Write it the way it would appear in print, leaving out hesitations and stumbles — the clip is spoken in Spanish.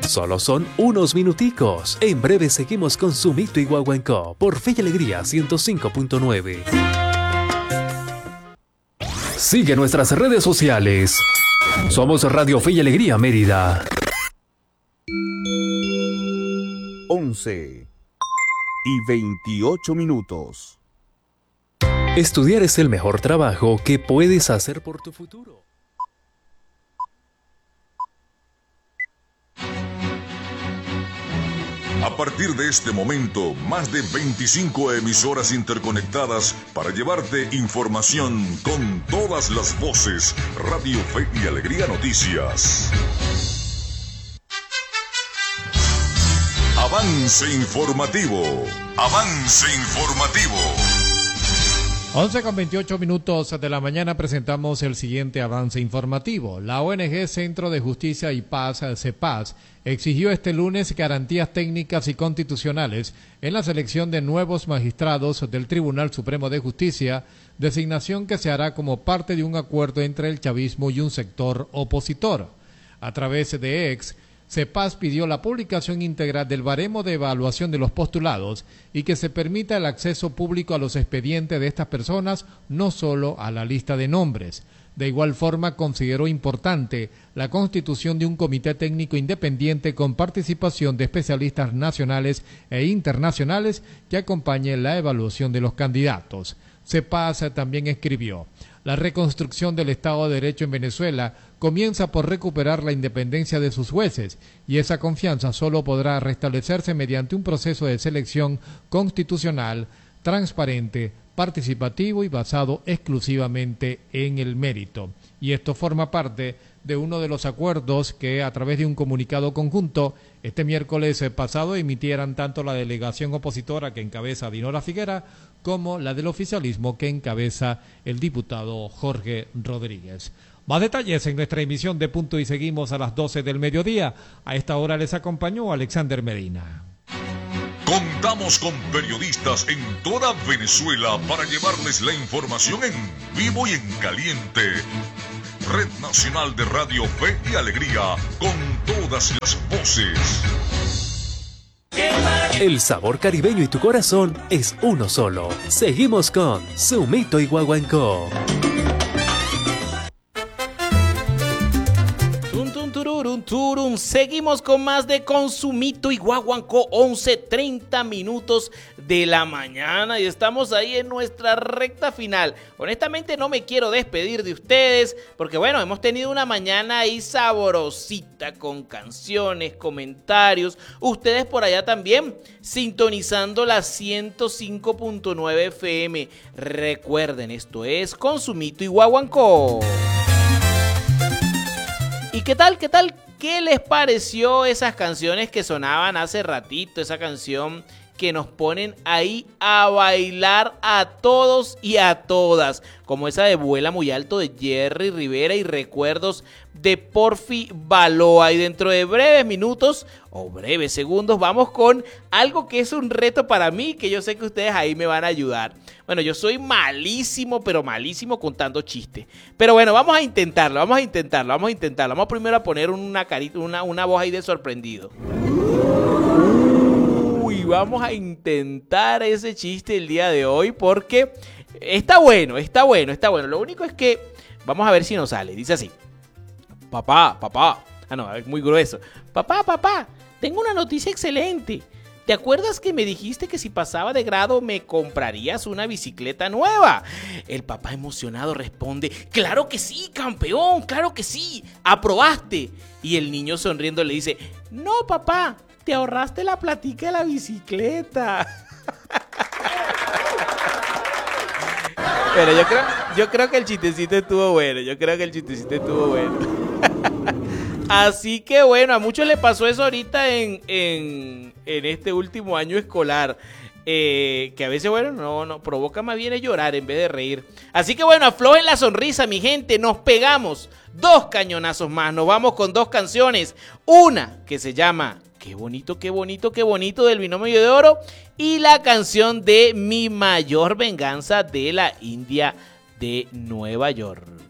Solo son unos minuticos. En breve seguimos con Sumito y Guaguancó por Fe y Alegría 105.9. Sigue nuestras redes sociales. Somos Radio Fe y Alegría Mérida. 11:28. Estudiar es el mejor trabajo que puedes hacer por tu futuro. A partir de este momento, más de 25 emisoras interconectadas para llevarte información con todas las voces. Radio Fe y Alegría Noticias. Avance informativo. Avance informativo. 11:28 de la mañana presentamos el siguiente avance informativo. La ONG Centro de Justicia y Paz, CEPAZ, exigió este lunes garantías técnicas y constitucionales en la selección de nuevos magistrados del Tribunal Supremo de Justicia, designación que se hará como parte de un acuerdo entre el chavismo y un sector opositor. A través de X, CEPAZ pidió la publicación íntegra del baremo de evaluación de los postulados y que se permita el acceso público a los expedientes de estas personas, no solo a la lista de nombres. De igual forma, consideró importante la constitución de un comité técnico independiente con participación de especialistas nacionales e internacionales que acompañe la evaluación de los candidatos. CEPAZ también escribió: la reconstrucción del Estado de Derecho en Venezuela comienza por recuperar la independencia de sus jueces, y esa confianza solo podrá restablecerse mediante un proceso de selección constitucional, transparente, participativo y basado exclusivamente en el mérito. Y esto forma parte de uno de los acuerdos que, a través de un comunicado conjunto, este miércoles pasado emitieran tanto la delegación opositora que encabeza Dinora Figuera como la del oficialismo que encabeza el diputado Jorge Rodríguez. Más detalles en nuestra emisión de Punto y Seguimos a las 12 del mediodía. A esta hora les acompañó Alexander Medina. Contamos con periodistas en toda Venezuela para llevarles la información en vivo y en caliente. Red Nacional de Radio Fe y Alegría, con todas las voces. El sabor caribeño y tu corazón es uno solo. Seguimos con Sumito y Guaguancó. Seguimos con más de Consumito y Guaguancó, 11:30 de la mañana y estamos ahí en nuestra recta final. Honestamente no me quiero despedir de ustedes porque bueno, hemos tenido una mañana ahí sabrosita con canciones, comentarios, ustedes por allá también sintonizando la 105.9 FM. Recuerden, esto es Consumito y Guaguancó. ¿Y qué tal? ¿Qué les pareció esas canciones que sonaban hace ratito? Esa canción que nos ponen ahí a bailar a todos y a todas, como esa de Vuela Muy Alto de Jerry Rivera y Recuerdos de Porfi Baloa. Y dentro de breves minutos o breves segundos vamos con algo que es un reto para mí, que yo sé que ustedes ahí me van a ayudar. Bueno, yo soy malísimo, pero malísimo contando chistes. Pero bueno, vamos a intentarlo. Vamos primero a poner una carita, una voz ahí de sorprendido. Vamos a intentar ese chiste el día de hoy porque está bueno. Lo único es que vamos a ver si nos sale. Dice así: papá. Ah, no, es muy grueso. Papá, tengo una noticia excelente. ¿Te acuerdas que me dijiste que si pasaba de grado me comprarías una bicicleta nueva? El papá emocionado responde: claro que sí, campeón, claro que sí, aprobaste. Y el niño sonriendo le dice: no, papá, te ahorraste la platica de la bicicleta. Pero yo creo que el chistecito estuvo bueno. Así que bueno, a muchos les pasó eso ahorita en este último año escolar. Que a veces, bueno, no provoca más bien llorar en vez de reír. Así que bueno, aflojen la sonrisa, mi gente. Nos pegamos 2 cañonazos más. Nos vamos con 2 canciones. Una que se llama Qué bonito del Binomio de Oro, y la canción de Mi Mayor Venganza de la India de Nueva York.